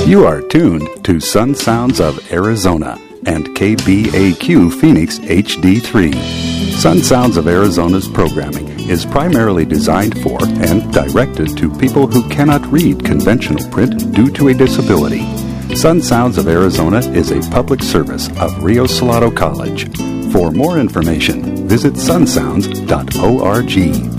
You are tuned to Sun Sounds of Arizona and KBAQ Phoenix HD3. Sun Sounds of Arizona's programming is primarily designed for and directed to people who cannot read conventional print due to a disability. Sun Sounds of Arizona is a public service of Rio Salado College. For more information, visit sunsounds.org.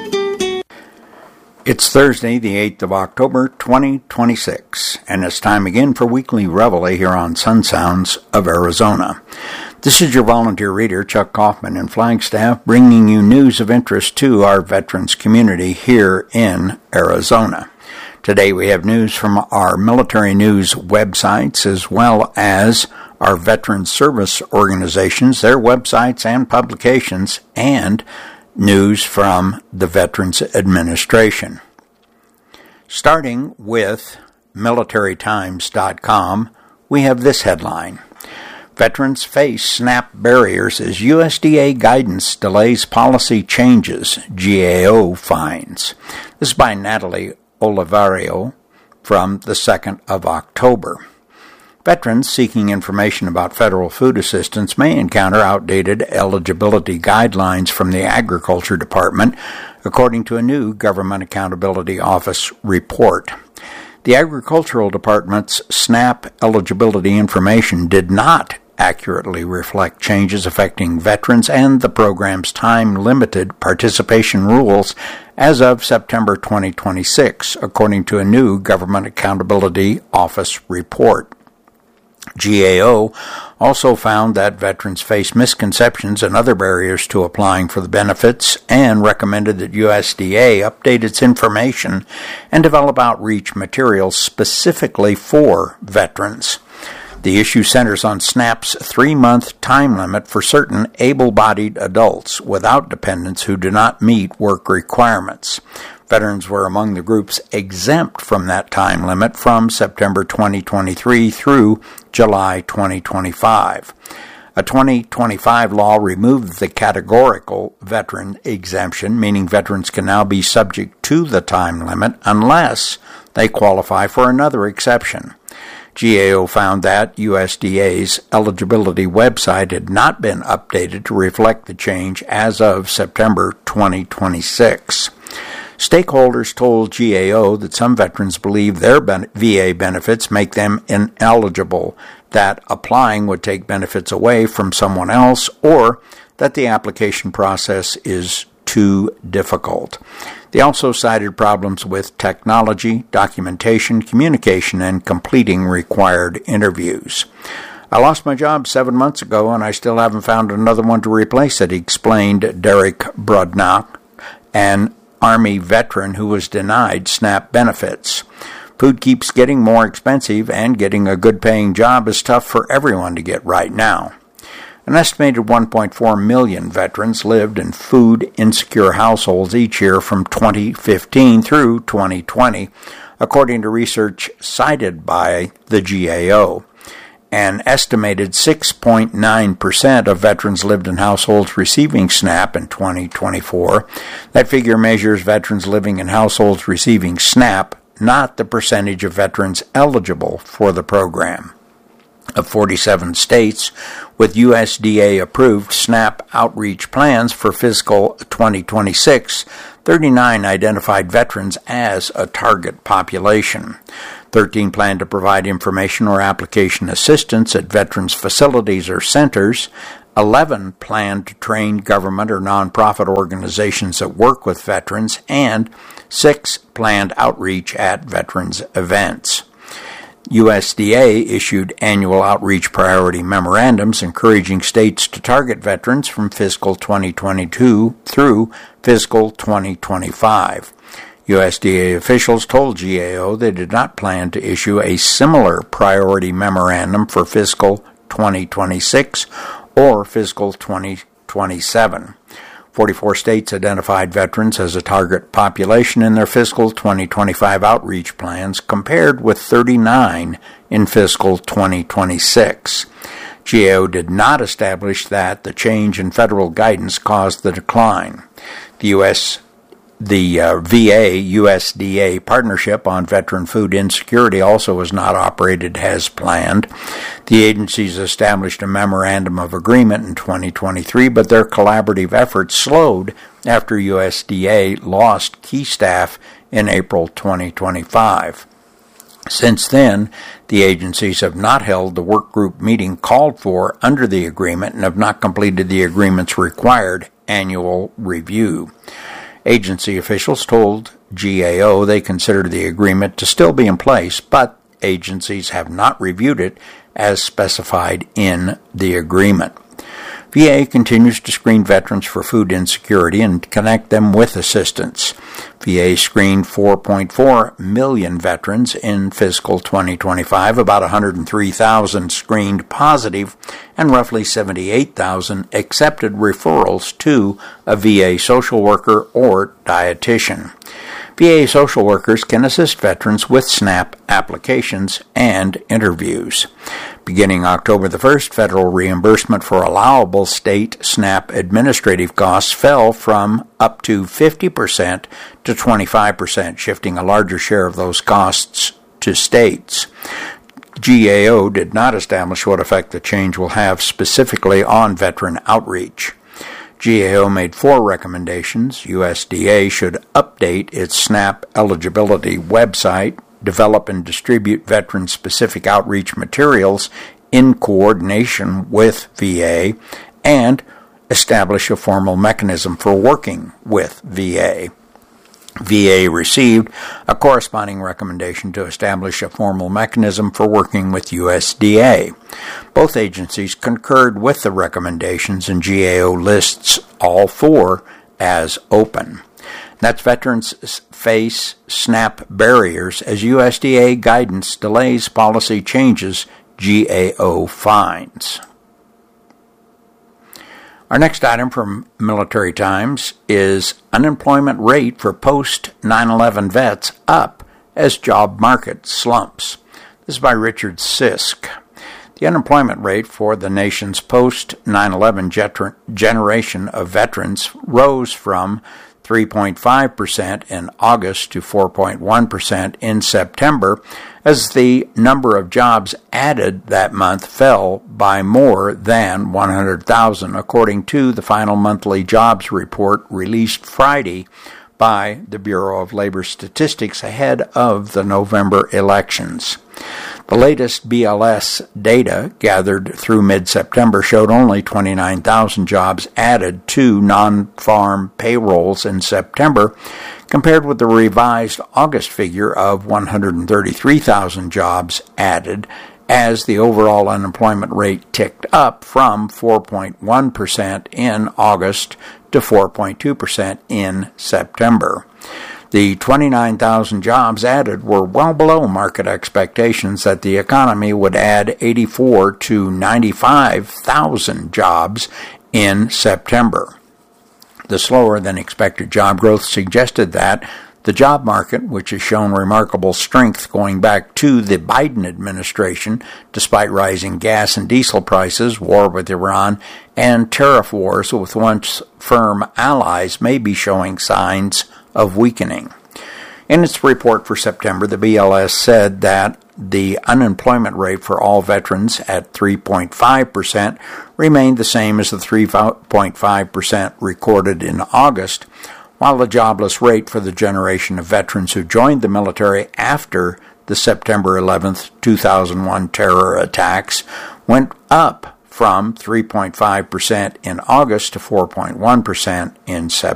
It's Thursday, the 8th of October, 2026, and it's time again for Weekly Reveille here on Sun Sounds of Arizona. This is your volunteer reader, Chuck Kaufman in Flagstaff, bringing you news of interest to our veterans community here in Arizona. Today we have news from our military news websites as well as our veteran service organizations, their websites and publications, and news from the Veterans Administration. Starting with militarytimes.com, we have this headline: Veterans face SNAP barriers as USDA guidance delays policy changes, GAO finds. This is by Natalie Olivario from the 2nd of October. Veterans seeking information about federal food assistance may encounter outdated eligibility guidelines from the Agriculture Department, according to a new Government Accountability Office report. The Agricultural Department's SNAP eligibility information did not accurately reflect changes affecting veterans and the program's time-limited participation rules as of September 2026, according to a new Government Accountability Office report. GAO also found that veterans face misconceptions and other barriers to applying for the benefits and recommended that USDA update its information and develop outreach materials specifically for veterans. The issue centers on SNAP's 3-month time limit for certain able-bodied adults without dependents who do not meet work requirements. Veterans were among the groups exempt from that time limit from September 2023 through July 2025. A 2025 law removed the categorical veteran exemption, meaning veterans can now be subject to the time limit unless they qualify for another exception. GAO found that USDA's eligibility website had not been updated to reflect the change as of September 2026. Stakeholders told GAO that some veterans believe their VA benefits make them ineligible, that applying would take benefits away from someone else, or that the application process is too difficult. They also cited problems with technology, documentation, communication, and completing required interviews. I lost my job 7 months ago, and I still haven't found another one to replace it, explained Derek Brodnock, an Army veteran who was denied SNAP benefits. Food keeps getting more expensive, and getting a good-paying job is tough for everyone to get right now. An estimated 1.4 million veterans lived in food-insecure households each year from 2015 through 2020, according to research cited by the GAO. An estimated 6.9% of veterans lived in households receiving SNAP in 2024. That figure measures veterans living in households receiving SNAP, not the percentage of veterans eligible for the program. Of 47 states with USDA-approved SNAP outreach plans for fiscal 2026, 39 identified veterans as a target population. 13 plan to provide information or application assistance at veterans' facilities or centers. 11 plan to train government or nonprofit organizations that work with veterans, and 6 planned outreach at veterans' events. USDA issued annual outreach priority memorandums encouraging states to target veterans from fiscal 2022 through fiscal 2025. USDA officials told GAO they did not plan to issue a similar priority memorandum for fiscal 2026 or fiscal 2027. 44 states identified veterans as a target population in their fiscal 2025 outreach plans, compared with 39 in fiscal 2026. GAO did not establish that the change in federal guidance caused the decline. The The VA-USDA partnership on veteran food insecurity also was not operated as planned. The agencies established a memorandum of agreement in 2023, but their collaborative efforts slowed after USDA lost key staff in April 2025. Since then, the agencies have not held the work group meeting called for under the agreement and have not completed the agreement's required annual review. Agency officials told GAO they consider the agreement to still be in place, but agencies have not reviewed it as specified in the agreement. VA continues to screen veterans for food insecurity and connect them with assistance. VA screened 4.4 million veterans in fiscal 2025, about 103,000 screened positive, and roughly 78,000 accepted referrals to a VA social worker or dietitian. VA social workers can assist veterans with SNAP applications and interviews. Beginning October the 1st, federal reimbursement for allowable state SNAP administrative costs fell from up to 50% to 25%, shifting a larger share of those costs to states. GAO did not establish what effect the change will have specifically on veteran outreach. GAO made 4 recommendations. USDA should update its SNAP eligibility website, develop and distribute veteran-specific outreach materials in coordination with VA, and establish a formal mechanism for working with VA. VA received a corresponding recommendation to establish a formal mechanism for working with USDA. Both agencies concurred with the recommendations, and GAO lists all 4 as open. That's veterans face SNAP barriers as USDA guidance delays policy changes, GAO finds. Our next item from Military Times is unemployment rate for post-9/11 vets up as job market slumps. This is by Richard Sisk. The unemployment rate for the nation's post-9/11 generation of veterans rose from 3.5% in August to 4.1% in September, as the number of jobs added that month fell by more than 100,000, according to the final monthly jobs report released Friday by the Bureau of Labor Statistics ahead of the November elections. The latest BLS data gathered through mid-September showed only 29,000 jobs added to non-farm payrolls in September, compared with the revised August figure of 133,000 jobs added, as the overall unemployment rate ticked up from 4.1% in August to 4.2% in September. The 29,000 jobs added were well below market expectations that the economy would add 84 to 95,000 jobs in September. The slower-than-expected job growth suggested that the job market, which has shown remarkable strength going back to the Biden administration, despite rising gas and diesel prices, war with Iran, and tariff wars with once firm allies, may be showing signs of weakening. In its report for September, the BLS said that the unemployment rate for all veterans at 3.5% remained the same as the 3.5% recorded in August, while the jobless rate for the generation of veterans who joined the military after the September 11th, 2001 terror attacks went up from 3.5% in August to 4.1% in September.